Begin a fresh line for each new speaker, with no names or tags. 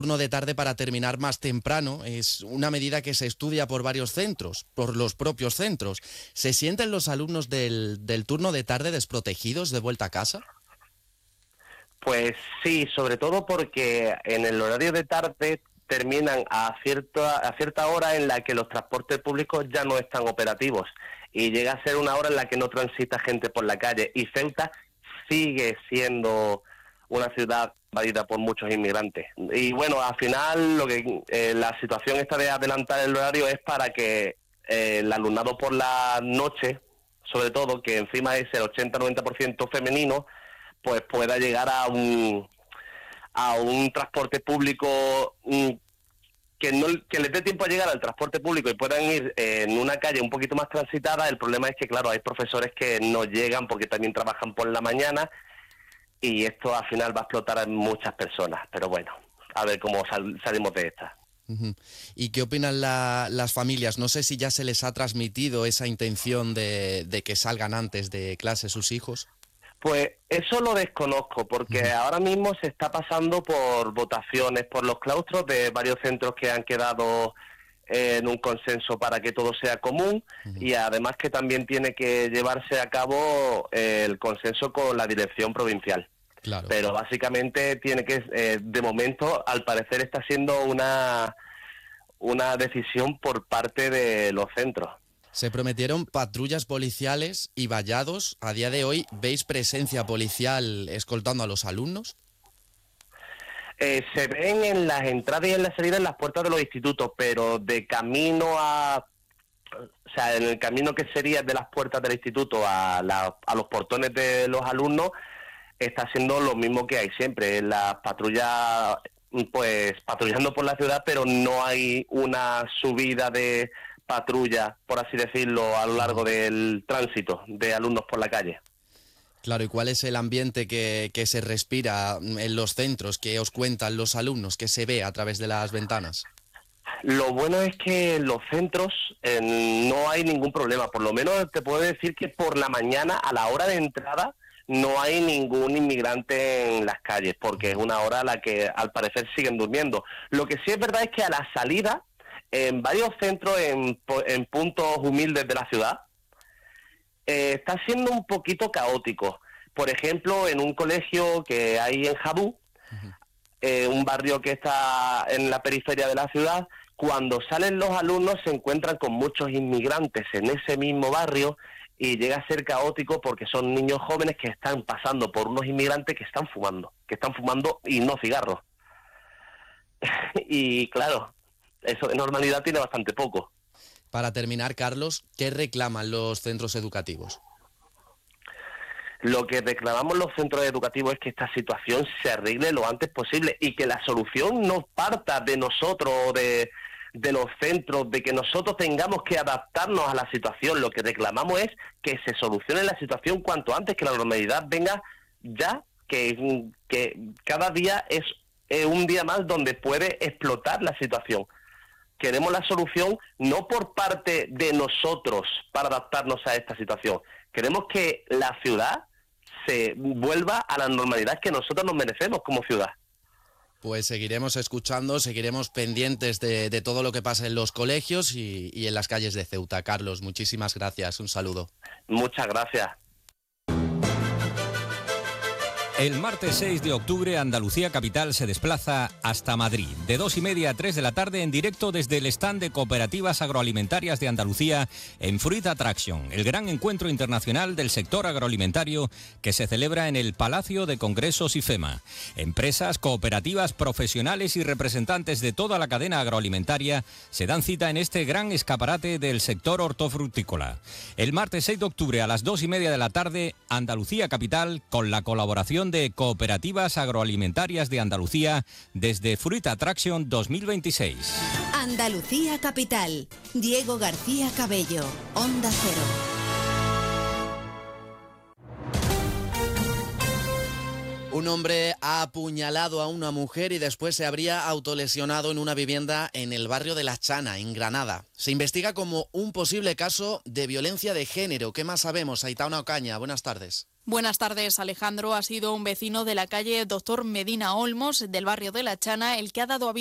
turno de tarde para terminar más temprano. Es una medida que se estudia por varios centros, por los propios centros. ¿Se sienten los alumnos del turno de tarde desprotegidos de vuelta a casa?
Pues sí, sobre todo porque en el horario de tarde terminan a cierta hora en la que los transportes públicos ya no están operativos y llega a ser una hora en la que no transita gente por la calle, y Ceuta sigue siendo una ciudad invadida por muchos inmigrantes. Y bueno, al final la situación esta de adelantar el horario es para que el alumnado por la noche, sobre todo, que encima es el 80-90% femenino, pues pueda llegar a un transporte público que les dé tiempo a llegar al transporte público y puedan ir en una calle un poquito más transitada. El problema es que, claro, hay profesores que no llegan porque también trabajan por la mañana, y esto al final va a explotar a muchas personas. Pero bueno, a ver cómo salimos de esta.
¿Y qué opinan las familias? No sé si ya se les ha transmitido esa intención de que salgan antes de clase sus hijos.
Pues eso lo desconozco, porque ahora mismo se está pasando por votaciones por los claustros de varios centros que han quedado en un consenso para que todo sea común, y además que también tiene que llevarse a cabo el consenso con la dirección provincial.
Claro.
Pero básicamente tiene que, de momento, al parecer está siendo una decisión por parte de los centros.
Se prometieron patrullas policiales y vallados. ¿A día de hoy veis presencia policial escoltando a los alumnos?
Se ven en las entradas y en las salidas en las puertas de los institutos, pero de camino o sea, en el camino que sería de las puertas del instituto a los portones de los alumnos, está siendo lo mismo que hay siempre. Las patrullas, pues patrullando por la ciudad, pero no hay una subida de patrulla, por así decirlo, a lo largo del tránsito de alumnos por la calle.
Claro, ¿y cuál es el ambiente que se respira en los centros, que os cuentan los alumnos, que se ve a través de las ventanas?
Lo bueno es que en los centros no hay ningún problema. Por lo menos te puedo decir que por la mañana, a la hora de entrada, no hay ningún inmigrante en las calles, porque es una hora a la que al parecer siguen durmiendo. Lo que sí es verdad es que a la salida, en varios centros, en puntos humildes de la ciudad, está siendo un poquito caótico. Por ejemplo, en un colegio que hay en Jabú, un barrio que está en la periferia de la ciudad, cuando salen los alumnos se encuentran con muchos inmigrantes en ese mismo barrio, y llega a ser caótico porque son niños jóvenes que están pasando por unos inmigrantes que están fumando y no cigarros. Y claro, eso de normalidad tiene bastante poco.
Para terminar, Carlos, ¿qué reclaman los centros educativos?
Lo que reclamamos los centros educativos es que esta situación se arregle lo antes posible, y que la solución no parta de nosotros o de los centros, de que nosotros tengamos que adaptarnos a la situación. Lo que reclamamos es que se solucione la situación cuanto antes, que la normalidad venga ya, que cada día es un día más donde puede explotar la situación. Queremos la solución no por parte de nosotros para adaptarnos a esta situación. Queremos que la ciudad se vuelva a la normalidad que nosotros nos merecemos como ciudad.
Pues seguiremos escuchando, seguiremos pendientes de todo lo que pasa en los colegios y en las calles de Ceuta. Carlos, muchísimas gracias. Un saludo.
Muchas gracias.
El martes 6 de octubre, Andalucía Capital se desplaza hasta Madrid, de 2:30 a 3 de la tarde, en directo desde el stand de Cooperativas Agroalimentarias de Andalucía en Fruit Attraction, el gran encuentro internacional del sector agroalimentario que se celebra en el Palacio de Congresos IFEMA. Empresas, cooperativas, profesionales y representantes de toda la cadena agroalimentaria se dan cita en este gran escaparate del sector hortofrutícola. El martes 6 de octubre a las 2:30 de la tarde, Andalucía Capital, con la colaboración de Cooperativas Agroalimentarias de Andalucía desde Fruit Attraction 2026.
Andalucía Capital. Diego García Cabello, Onda Cero.
Un hombre ha apuñalado a una mujer y después se habría autolesionado en una vivienda en el barrio de La Chana, en Granada. Se investiga como un posible caso de violencia de género. ¿Qué más sabemos? Aitana Ocaña, buenas tardes.
Buenas tardes, Alejandro. Ha sido un vecino de la calle Doctor Medina Olmos, del barrio de La Chana, el que ha dado aviso